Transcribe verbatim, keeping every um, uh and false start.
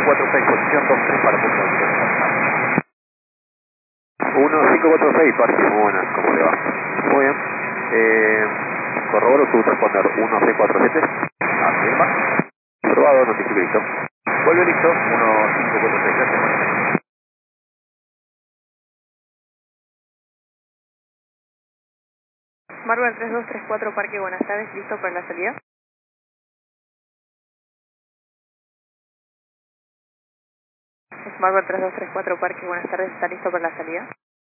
cinco cuatro seis, posición dos tres para punto uno cinco cuatro seis, parque, muy buenas, ¿cómo le va? Muy bien. Eh, corroboro su transponder uno seis cuatro siete. Afirma. Probado, notifico listo. Vuelve listo, uno cinco cuatro seis, gracias. Marvel tres dos tres cuatro Parque, buenas tardes, ¿listo para la salida? Es Marvel tres dos tres cuatro Parque, buenas tardes, ¿está listo para la salida?